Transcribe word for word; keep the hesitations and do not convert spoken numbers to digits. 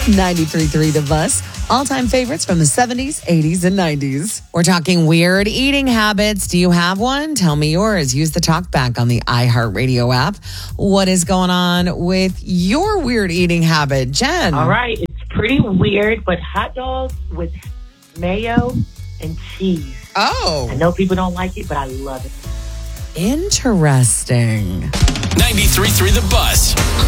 ninety-three point three The Bus. All-time favorites from the seventies, eighties, and nineties. We're talking weird eating habits. Do you have one? Tell me yours. Use the talkback on the iHeartRadio app. What is going on with your weird eating habit, Jen? All right. It's pretty weird, but hot dogs with mayo and cheese. Oh. I know people don't like it, but I love it. Interesting. ninety-three point three The Bus.